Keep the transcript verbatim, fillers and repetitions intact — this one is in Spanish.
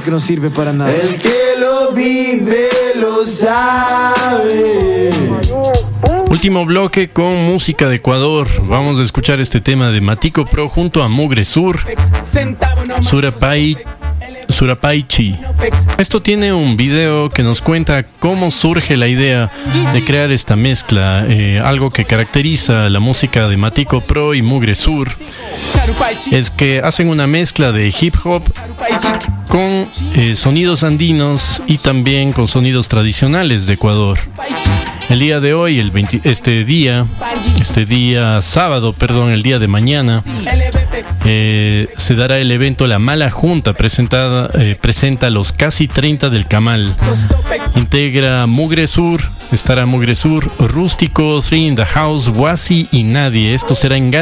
que no sirve para nada. El que lo vive lo sabe. Último bloque con música de Ecuador. Vamos a escuchar este tema de Matico Pro junto a Mugre Sur, Surapay, Surapaychi. Esto tiene un video que nos cuenta cómo surge la idea de crear esta mezcla, eh, algo que caracteriza la música de Matico Pro y Mugre Sur es que hacen una mezcla de hip hop con eh, sonidos andinos y también con sonidos tradicionales de Ecuador. El día de hoy, el veinte, este día, este día sábado, perdón, el día de mañana, eh, se dará el evento La Mala Junta, presentada, eh, presenta a los casi treinta del Camal. Integra Mugre Sur, estará Mugre Sur, Rústico, Three in the House, Wasi y Nadie. Esto será en